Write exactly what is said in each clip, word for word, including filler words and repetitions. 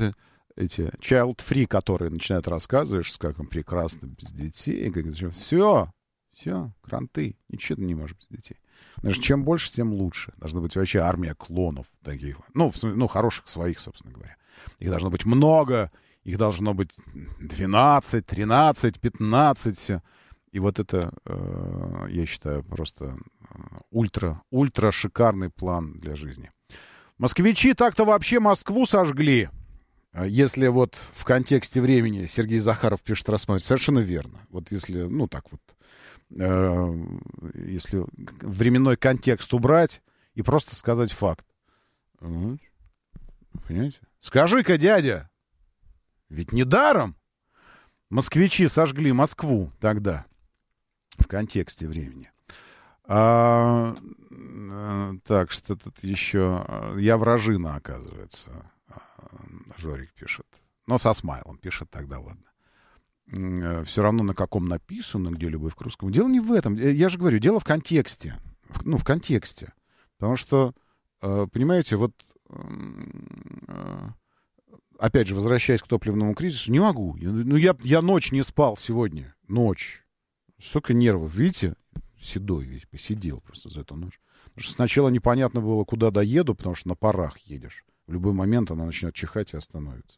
это эти child-free, которые начинают рассказывать, как им прекрасно без детей. Как, все, все, кранты, ничего ты не можешь без детей. Потому что чем больше, тем лучше. Должна быть вообще армия клонов таких. Ну, в, ну, хороших своих, собственно говоря. Их должно быть много, их должно быть двенадцать, тринадцать, пятнадцать, все. И вот это, э, я считаю, просто ультра, ультра шикарный план для жизни. Москвичи так-то вообще Москву сожгли. Если вот в контексте времени Сергей Захаров пишет, рассматривать, совершенно верно. Вот если, ну так вот, э, если временной контекст убрать и просто сказать факт. Вот. Понимаете? Скажи-ка, дядя, ведь недаром москвичи сожгли Москву тогда в контексте времени. А, так, что тут еще... Я вражина, оказывается, Жорик пишет. Но со смайлом пишет, тогда ладно. Все равно на каком написано, где любовь к русскому. Дело не в этом. Я же говорю, дело в контексте. Ну, в контексте. Потому что, понимаете, вот... Опять же, возвращаясь к топливному кризису, не могу. Ну, я, я ночь не спал сегодня. Ночь. Столько нервов. Видите? Седой весь, посидел просто за эту ночь. Потому что сначала непонятно было, куда доеду, потому что на парах едешь. В любой момент она начнет чихать и остановится.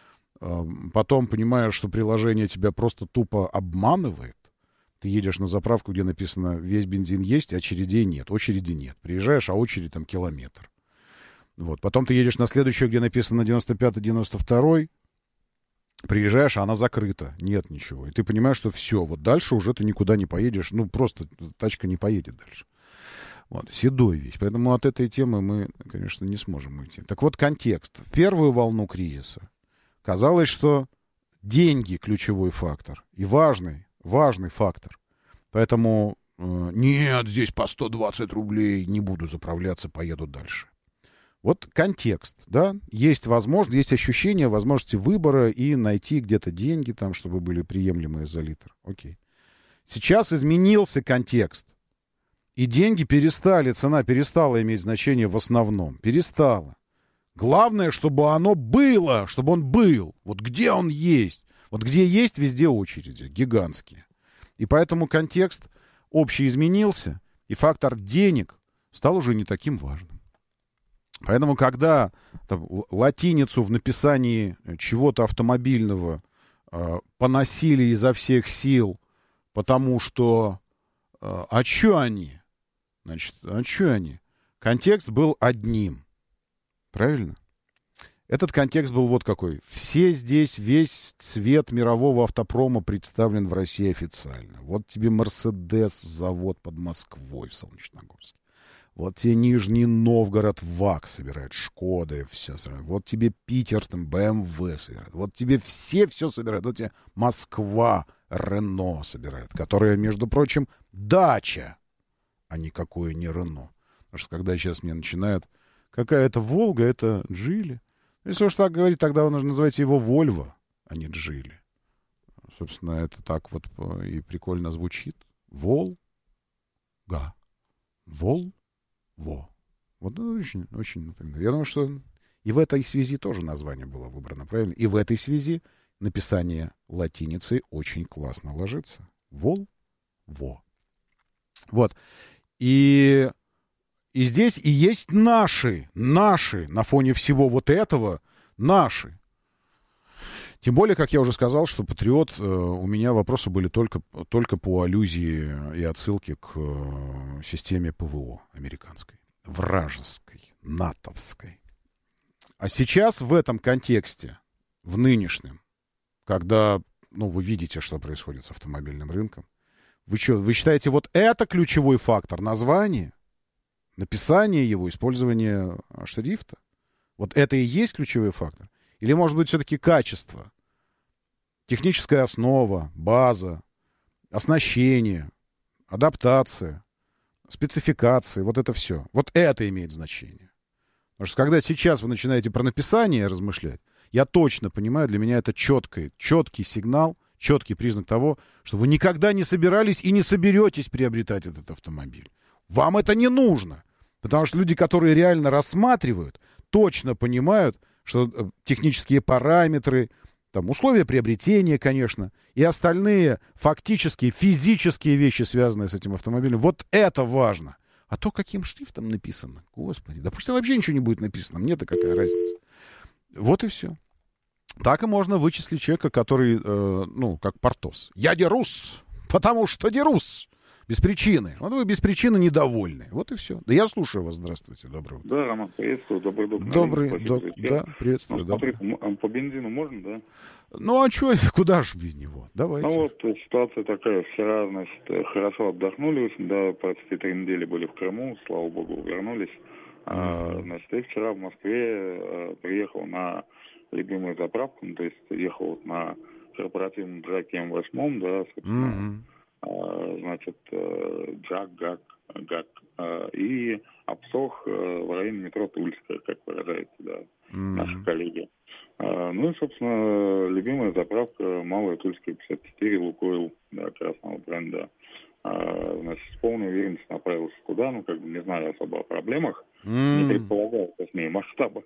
Потом понимаешь, что приложение тебя просто тупо обманывает. Ты едешь на заправку, где написано «весь бензин есть», а очередей нет. Очереди нет. Приезжаешь, а очередь там километр. Вот. Потом ты едешь на следующую, где написано девяносто пятый девяносто второй. Приезжаешь, а она закрыта. Нет ничего. И ты понимаешь, что все. Вот дальше уже ты никуда не поедешь. Ну, просто тачка не поедет дальше. Вот. Седой весь. Поэтому от этой темы мы, конечно, не сможем уйти. Так вот, контекст. В первую волну кризиса казалось, что деньги — ключевой фактор. И важный, важный фактор. Поэтому э, нет, здесь по сто двадцать рублей, не буду заправляться, поеду дальше. Вот контекст, да, есть возможность, есть ощущение возможности выбора и найти где-то деньги там, чтобы были приемлемые за литр. Окей. Сейчас изменился контекст. И деньги перестали, цена перестала иметь значение в основном. Перестала. Главное, чтобы оно было, чтобы он был. Вот где он есть. Вот где есть, везде очереди гигантские. И поэтому контекст общий изменился, и фактор денег стал уже не таким важным. Поэтому, когда там, латиницу в написании чего-то автомобильного э, поносили изо всех сил, потому что э, а чё они? Значит, а чё они? Контекст был одним. Правильно? Этот контекст был вот какой. Все здесь, весь цвет мирового автопрома представлен в России официально. Вот тебе Мерседес, завод под Москвой в Солнечногорске. Вот тебе Нижний Новгород, ВАК собирает, Шкода, все собирает. Вот тебе Питер, там, бэ эм вэ собирает. Вот тебе все все собирают. Вот тебе Москва, Рено собирает, которая, между прочим, дача, а никакое не Рено. Потому что когда сейчас мне начинают, какая-то Волга, это Джили. Если уж так говорить, тогда нужно называть его Вольво, а не Джили. Собственно, это так вот и прикольно звучит. Волга. Вол. Во. Вот очень, очень напоминает. Я думаю, что и в этой связи тоже название было выбрано правильно. И в этой связи написание латиницей очень классно ложится. Вол. Во. Вот. И, и здесь и есть наши, наши, на фоне всего вот этого, наши. Тем более, как я уже сказал, что «Патриот», э, у меня вопросы были только, только по аллюзии и отсылке к э, системе ПВО американской, вражеской, натовской. А сейчас в этом контексте, в нынешнем, когда, ну, вы видите, что происходит с автомобильным рынком, вы что, вы считаете, вот это ключевой фактор названия, написание его, использование шрифта? Вот это и есть ключевой фактор? Или, может быть, все-таки качество, техническая основа, база, оснащение, адаптация, спецификации, вот это все. Вот это имеет значение. Потому что когда сейчас вы начинаете про написание размышлять, я точно понимаю, для меня это четкий, четкий сигнал, четкий признак того, что вы никогда не собирались и не соберетесь приобретать этот автомобиль. Вам это не нужно. Потому что люди, которые реально рассматривают, точно понимают, что технические параметры, там, условия приобретения, конечно, и остальные фактические, физические вещи, связанные с этим автомобилем, вот это важно. А то, каким шрифтом написано, господи, да пусть там вообще ничего не будет написано, мне-то какая разница. Вот и все. Так и можно вычислить человека, который, э, ну, как Портос. Я дерусь, потому что дерусь. Без причины. Вот вы без причины недовольны. Вот и все. Да я слушаю вас. Здравствуйте. Доброе утро. Да, Роман, приветствую. Добрый док. Добрый док. Да, приветствую. Ну, смотри, по бензину можно, да? Ну, а что, куда же без него? Давайте. Ну, вот ситуация такая. Вчера, значит, хорошо отдохнули. Да, почти три недели были в Крыму. Слава богу, вернулись. Mm-hmm. А, значит, я вчера в Москве а, приехал на любимую заправку. Ну, то есть ехал на корпоративном траке эм восемь, да, собственно. Mm-hmm. Значит, Джак, Гак, Гак, и обсох в районе метро Тульская, как выражается, да, mm-hmm. наши коллеги. Ну и, собственно, любимая заправка Малая Тульская пятьдесят четыре, Лукойл, да, красного бренда. Значит, с полной уверенностью направился туда, ну, как бы не знаю особо о проблемах, mm-hmm. не предполагаю, точнее, масштаба.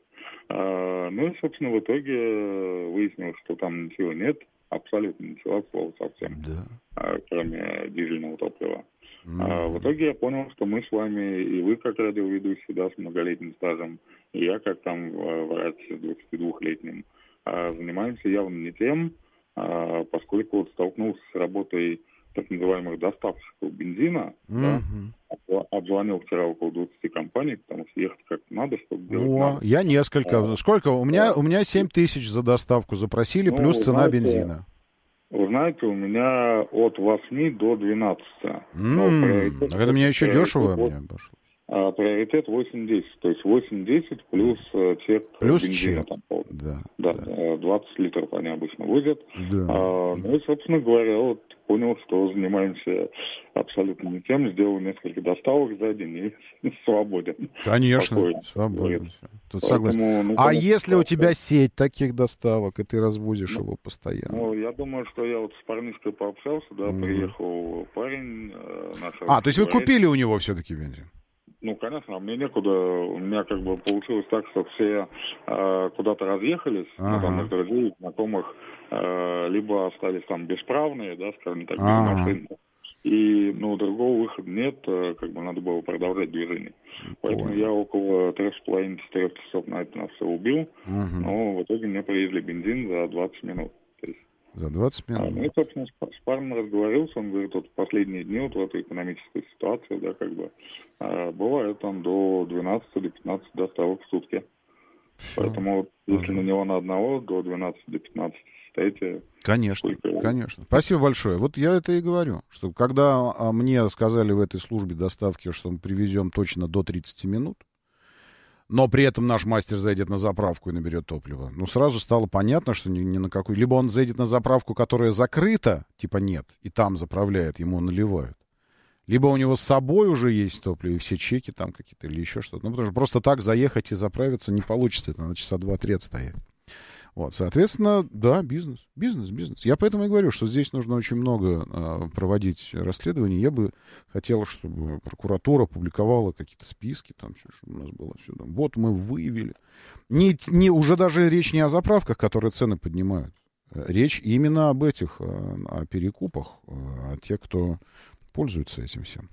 Ну и, собственно, в итоге выяснилось, что там ничего нет. Абсолютно ничего, слова совсем, да. а, кроме дизельного топлива. Mm-hmm. А, в итоге я понял, что мы с вами, и вы как радиоведущий, да, с многолетним стажем, и я как там врач с двадцатидвухлетним, а, занимаемся явно не тем, а, поскольку вот столкнулся с работой так называемых доставщиков бензина, mm-hmm. да, обзвонил вчера около двадцати компаний, потому что ехать как-то надо, чтобы делать О, надо. Я несколько. А, Сколько? У меня, у меня семь тысяч за доставку запросили, ну, плюс цена знаете, бензина. Вы знаете, у меня от восьми до двенадцати. Mm-hmm. Это мне еще дешево вот, мне обошлось. А, приоритет восемь-десять. То есть восемь-десять плюс э, чек плюс бензина. Чек. Там, да, да, да. двадцать литров они обычно возят. Да. А, ну и, собственно говоря, вот понял, что занимаемся абсолютно не тем. Сделал несколько доставок за день и свободен. Конечно, спокойно, свободен. Тут согласен. Ну, а если у тебя сеть таких доставок, и ты развозишь ну, его постоянно? Ну, я думаю, что я вот с парнишкой пообщался, да, mm. приехал парень. Э, а, то есть вы купили у него все-таки бензин? Ну, конечно, а мне некуда. У меня как бы получилось так, что все э, куда-то разъехались, ага. ну, там, из друзей, знакомых, э, либо остались там бесправные, да, скажем так, без ага. машин. И, ну, другого выхода нет, э, как бы надо было продолжать движение. Поэтому Ой. я около трех с половиной-четырех часов на это на все убил, ага. но в итоге мне привезли бензин за двадцать минут. То есть, за двадцать минут? А, ну, и, собственно, с, с парнем разговаривался, он говорит, вот в последние дни, вот в эту экономическую ситуацию, да, как бы, а, бывает там до двенадцати, до пятнадцати доставок в сутки. Все. Поэтому вот, если ага. на него на одного, до двенадцати, до пятнадцати считайте. Конечно, сколько... конечно. Спасибо большое. Вот я это и говорю, что когда мне сказали в этой службе доставки, что мы привезем точно до тридцати минут, но при этом наш мастер зайдет на заправку и наберет топливо, ну, сразу стало понятно, что ни, ни на какую... Либо он зайдет на заправку, которая закрыта, типа нет, и там заправляет, ему наливают. Либо у него с собой уже есть топливо, и все чеки там какие-то, или еще что-то. Ну, потому что просто так заехать и заправиться не получится, это надо часа два-три отстоять. Вот, соответственно, да, бизнес, бизнес, бизнес. Я поэтому и говорю, что здесь нужно очень много э, проводить расследований. Я бы хотел, чтобы прокуратура публиковала какие-то списки, там, чтобы у нас было все. Там. Вот мы выявили. Не, не, уже даже речь не о заправках, которые цены поднимают. Речь именно об этих, о, о перекупах, о тех, кто пользуется этим всем.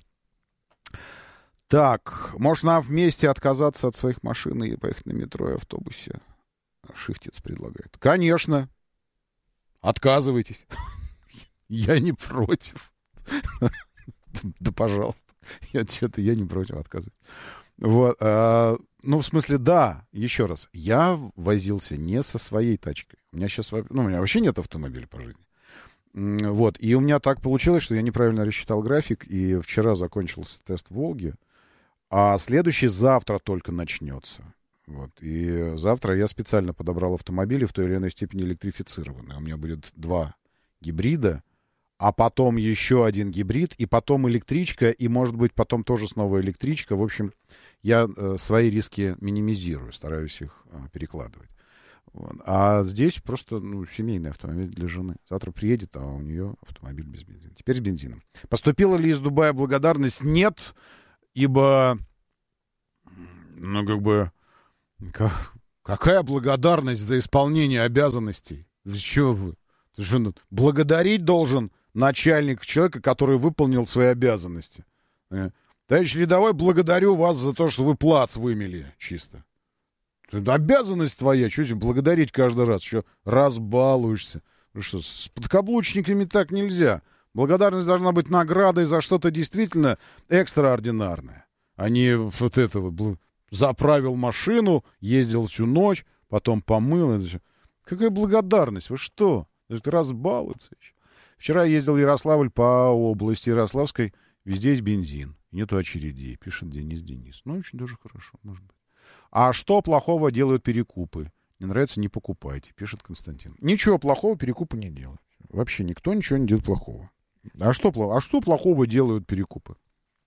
Так, можно вместе отказаться от своих машин и поехать на метро и автобусе. Шихтец предлагает. Конечно. Отказывайтесь. Я не против. Да, пожалуйста. Я что-то, я не против отказывать. Вот. Ну, в смысле, да, еще раз. Я возился не со своей тачкой. У меня сейчас, ну, у меня вообще нет автомобиля по жизни. Вот. И у меня так получилось, что я неправильно рассчитал график, и вчера закончился тест Волги, а следующий завтра только начнется. Вот. И завтра я специально подобрал автомобили в той или иной степени электрифицированные. У меня будет два гибрида, а потом еще один гибрид, и потом электричка, и, может быть, потом тоже снова электричка. В общем, я э, свои риски минимизирую, стараюсь их э, перекладывать. Вот. А здесь просто ну, семейный автомобиль для жены. Завтра приедет, а у нее автомобиль без бензина. Теперь с бензином. Поступила ли из Дубая благодарность? Нет, ибо, ну, как бы... Как, Какая благодарность за исполнение обязанностей? Что вы? Ты что, ну, благодарить должен начальник человека, который выполнил свои обязанности. Э? Товарищ рядовой, благодарю вас за то, что вы плац вымели чисто. Это обязанность твоя, что тебе благодарить каждый раз? Еще разбалуешься. Ну что, с подкаблучниками так нельзя. Благодарность должна быть наградой за что-то действительно экстраординарное. А не вот это вот. Заправил машину, ездил всю ночь, потом помыл. Какая благодарность? Вы что? Разбалуется еще. Вчера ездил в Ярославль по области Ярославской. Везде есть бензин. Нету очередей. Пишет Денис Денис. Ну, очень даже хорошо, может быть. А что плохого делают перекупы? Не нравится, не покупайте, пишет Константин. Ничего плохого перекупы не делают. Вообще никто ничего не делает плохого. А что, а что плохого делают перекупы?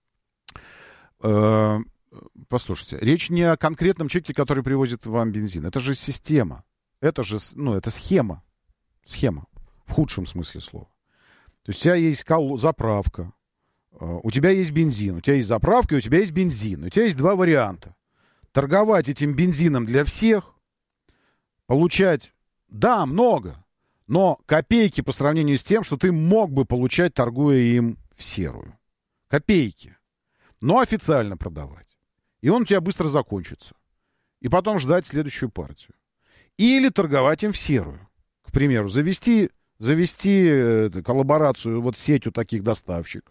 Э-э- послушайте, речь не о конкретном человеке, который привозит вам бензин. Это же система. Это же, ну, это схема. Схема. В худшем смысле слова. То есть у тебя есть кол- заправка, у тебя есть бензин, у тебя есть заправка, и у тебя есть бензин. У тебя есть два варианта. Торговать этим бензином для всех, получать, да, много, но копейки по сравнению с тем, что ты мог бы получать, торгуя им в серую. Копейки. Но официально продавать. И он у тебя быстро закончится. И потом ждать следующую партию. Или торговать им в серую. К примеру, завести, завести э, коллаборацию вот с сетью таких доставщиков.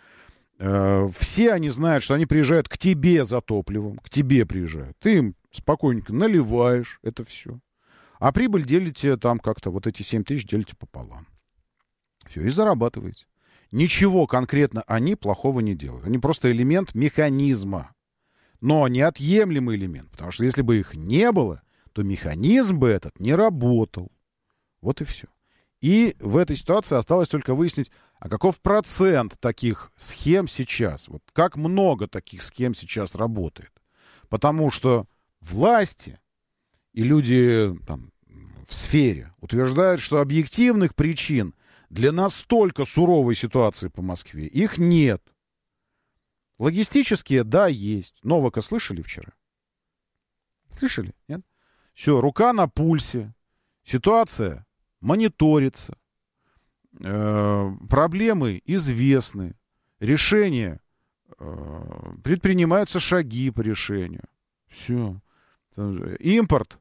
Э, все они знают, что они приезжают к тебе за топливом, к тебе приезжают. Ты им спокойненько наливаешь это все. А прибыль делите там как-то, вот эти семь тысяч делите пополам. Все, и зарабатываете. Ничего конкретно они плохого не делают. Они просто элемент механизма. Но неотъемлемый элемент. Потому что если бы их не было, то механизм бы этот не работал. Вот и все. И в этой ситуации осталось только выяснить, а каков процент таких схем сейчас. Вот как много таких схем сейчас работает. Потому что власти и люди там, в сфере утверждают, что объективных причин для настолько суровой ситуации по Москве их нет. Логистические, да, есть. Новака слышали вчера? Слышали? Нет? Все, рука на пульсе. Ситуация мониторится. Э, проблемы известны. Решения, э, предпринимаются шаги по решению. Все. Импорт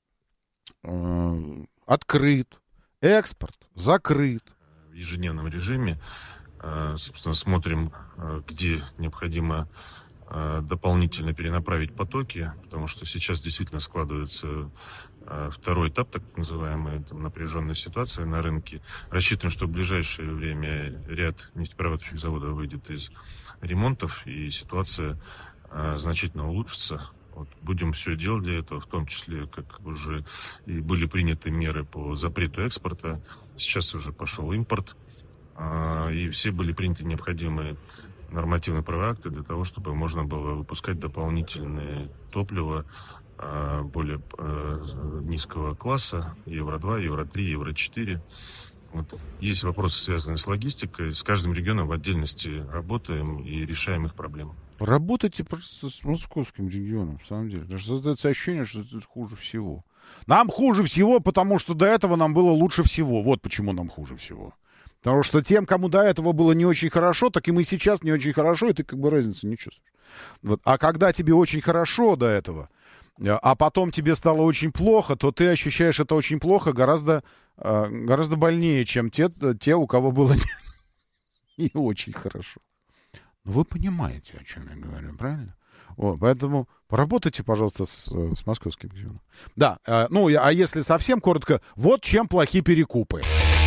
э, открыт. Экспорт закрыт. В ежедневном режиме, э, собственно, смотрим, э, где необходимо э, дополнительно перенаправить потоки, потому что сейчас действительно складывается э, второй этап, так называемая там, напряженная ситуация на рынке. Рассчитываем, что в ближайшее время ряд нефтеперерабатывающих заводов выйдет из ремонтов, и ситуация э, значительно улучшится. Вот, будем все делать для этого, в том числе, как уже и были приняты меры по запрету экспорта. Сейчас уже пошел импорт, э, и все были приняты необходимые нормативные правовые акты для того, чтобы можно было выпускать дополнительное топливо э, более э, низкого класса, евро два, евро три, евро четыре. Вот. Есть вопросы, связанные с логистикой. С каждым регионом в отдельности работаем и решаем их проблемы. Работайте просто с московским регионом, в самом деле. Потому что создается ощущение, что это хуже всего. Нам хуже всего, потому что до этого нам было лучше всего. Вот почему нам хуже всего. Потому что тем, кому до этого было не очень хорошо, так и мы сейчас не очень хорошо, и ты как бы разницы не чувствуешь. Вот. А когда тебе очень хорошо до этого, а потом тебе стало очень плохо, то ты ощущаешь это очень плохо гораздо, гораздо больнее, чем те, те у кого было не очень хорошо. Ну, вы понимаете, о чем я говорю, правильно? Вот, поэтому поработайте, пожалуйста, с, с московским регионом. Да, э, ну, а если совсем коротко, вот чем плохи перекупы.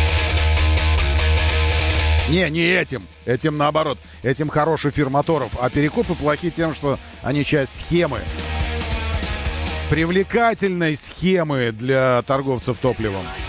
Не, не этим. Этим наоборот. Этим хороший эфир моторов. А перекупы плохи тем, что они часть схемы. Привлекательной схемы для торговцев топливом.